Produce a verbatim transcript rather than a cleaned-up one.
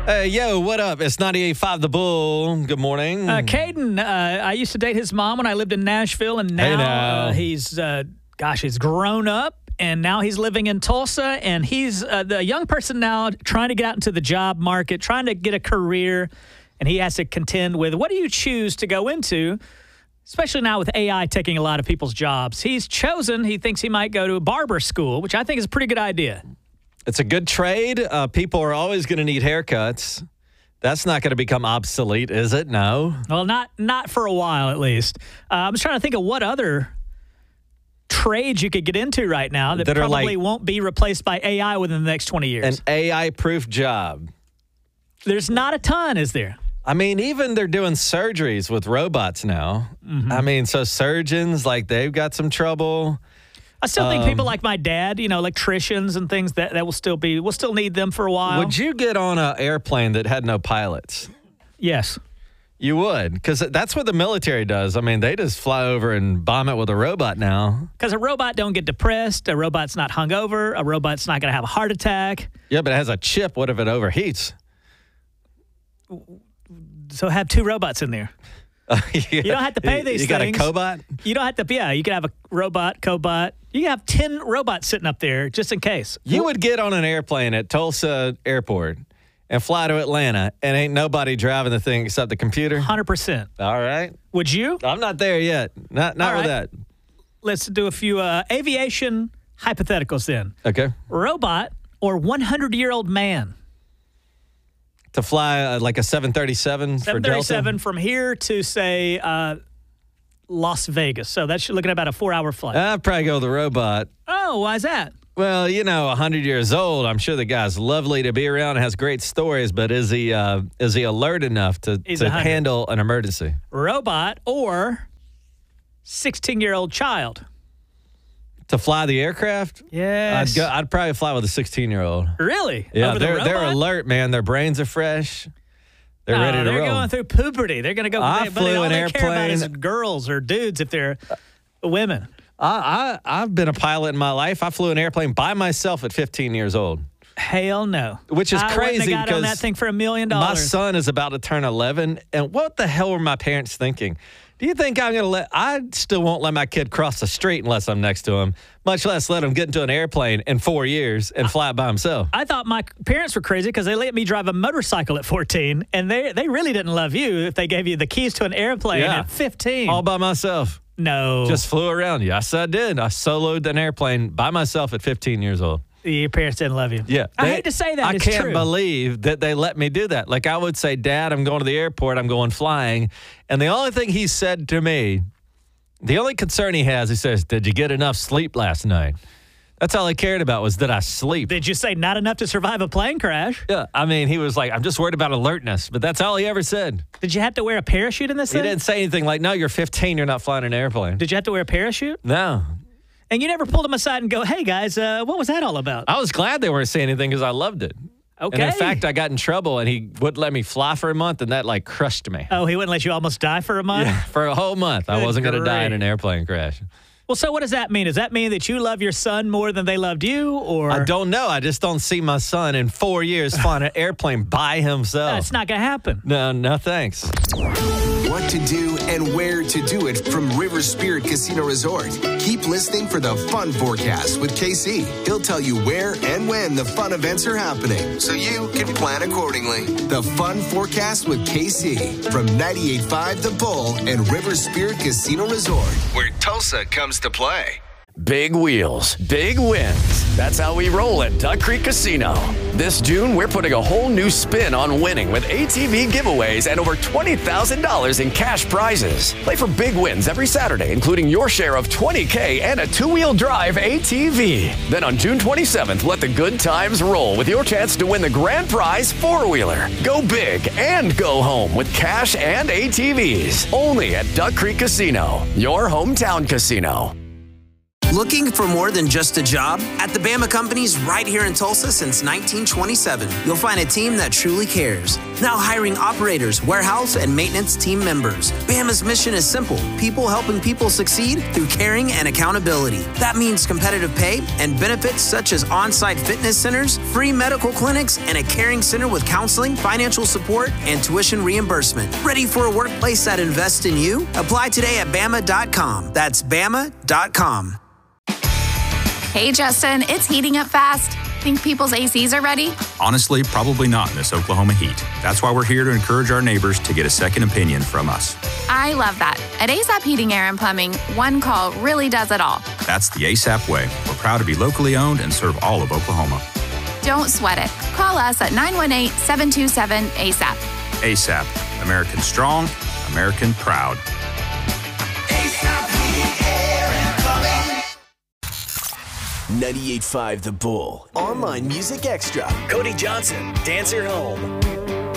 Hey, yo, what up? It's ninety-eight point five The Bull. Good morning. Uh, Caden, uh, I used to date his mom when I lived in Nashville, and now, Hey, now. Uh, he's, uh, gosh, he's grown up, and now he's living in Tulsa, and he's uh, the young person now trying to get out into the job market, trying to get a career, and he has to contend with what do you choose to go into, especially now with A I taking a lot of people's jobs. He's chosen, he thinks he might go to a barber school, which I think is a pretty good idea. It's a good trade. Uh, people are always going to need haircuts. That's not going to become obsolete, is it? No. Well, not not for a while, at least. Uh, I was trying to think of what other trades you could get into right now that, That are probably like- won't be replaced by A I within the next twenty years. An A I-proof job. There's not a ton, is there? I mean, even they're doing surgeries with robots now. Mm-hmm. I mean, so surgeons, like, they've got some trouble. I still think Um, people like my dad, you know, electricians and things, that, that will still be, we'll still need them for a while. Would you get on an airplane that had no pilots? Yes. You would, because that's what the military does. I mean, they just fly over and bomb it with a robot now. Because a robot don't get depressed. A robot's not hungover. A robot's not going to have a heart attack. Yeah, but it has a chip. What if it overheats? So have two robots in there. you don't have to pay these You got things. a cobot? You don't have to, yeah, you can have a robot, cobot. You can have ten robots sitting up there just in case. You would get on an airplane at Tulsa Airport and fly to Atlanta, and ain't nobody driving the thing except the computer? one hundred percent. All right. Would you? I'm not there yet. Not not All with right. that. Let's do a few uh, aviation hypotheticals then. Okay. Robot or one hundred-year-old man? To fly uh, like a seven thirty-seven for seven Delta? thirty-seven from here to, say, uh, Las Vegas. So that's looking at about a four-hour flight. I'd probably go with the robot. oh, why is that? Well, you know, one hundred years old, I'm sure the guy's lovely to be around and has great stories, but is he uh, is he alert enough to, He's to one hundred. handle an emergency? Robot or sixteen-year-old child? To fly the aircraft? Yes. I'd, go, I'd probably fly with a sixteen-year-old. Really? Yeah, Over the they're they're robot? alert, man. Their brains are fresh. They're No, ready to they're roll. going through puberty. They're going to go. I they, but flew all an they care about is airplane- girls or dudes if they're women. I, I I've been a pilot in my life. I flew an airplane by myself at fifteen years old, Hell no. which is I wouldn't crazy have got on because that thing for a million my dollars. son is about to turn eleven. And what the hell were my parents thinking? Do you think I'm going to let, I still won't let my kid cross the street unless I'm next to him, much less let him get into an airplane in four years and fly it by himself. I thought my parents were crazy because they let me drive a motorcycle at fourteen, and they they really didn't love you if they gave you the keys to an airplane Yeah. at fifteen. All by myself. no. Just flew around. Yes, I did. I soloed an airplane by myself at fifteen years old. Your parents didn't love you. Yeah. I they- hate to say that. I it's can't true. believe that they let me do that. Like, I would say, Dad, I'm going to the airport. I'm going flying. And the only thing he said to me, the only concern he has, he says, did you get enough sleep last night? That's all he cared about was, did I sleep? Did you say not enough to survive a plane crash? Yeah. I mean, he was like, I'm just worried about alertness. But that's all he ever said. Did you have to wear a parachute in this He thing? didn't say anything like, no, you're fifteen. You're not flying an airplane. Did you have to wear a parachute? No. And you never pulled them aside and go, hey, guys, uh, what was that all about? I was glad they weren't saying anything because I loved it. Okay. And in fact, I got in trouble and he wouldn't let me fly for a month, and that like crushed me. Oh, he wouldn't let you almost die for a month? Yeah, for a whole month. I Good wasn't going to die in grief. an airplane crash. Well, so what does that mean? Does that mean that you love your son more than they loved you? Or I don't know. I just don't see my son in four years flying an airplane by himself. That's not going to happen. No, no thanks. What to do and where to do it from River Spirit Casino Resort. Keep listening for the Fun Forecast with K C. He'll tell you where and when the fun events are happening, so you can plan accordingly. The Fun Forecast with K C from ninety-eight point five The Bull and River Spirit Casino Resort, where Tulsa comes to play. Big wheels, big wins. That's how we roll at Duck Creek Casino. This June, we're putting a whole new spin on winning with A T V giveaways and over twenty thousand dollars in cash prizes. Play for big wins every Saturday, including your share of twenty K and a two-wheel drive A T V. Then on June twenty-seventh, let the good times roll with your chance to win the grand prize four-wheeler. Go big and go home with cash and A T Vs. Only at Duck Creek Casino, your hometown casino. Looking for more than just a job? At the Bama Companies right here in Tulsa since nineteen twenty-seven, you'll find a team that truly cares. Now hiring operators, warehouse, and maintenance team members. Bama's mission is simple: people helping people succeed through caring and accountability. That means competitive pay and benefits such as on-site fitness centers, free medical clinics, and a caring center with counseling, financial support, and tuition reimbursement. Ready for a workplace that invests in you? Apply today at Bama dot com. That's Bama dot com. Hey, Justin, it's heating up fast. Think people's A Cs are ready? Honestly, probably not in this Oklahoma heat. That's why we're here to encourage our neighbors to get a second opinion from us. I love that. At A S A P Heating, Air, and Plumbing, one call really does it all. That's the A S A P way. We're proud to be locally owned and serve all of Oklahoma. Don't sweat it. Call us at nine one eight, seven two seven, A S A P. A S A P. American strong, American proud. ninety-eight point five The Bull. Online Music Extra. Cody Johnson, Dancer Home.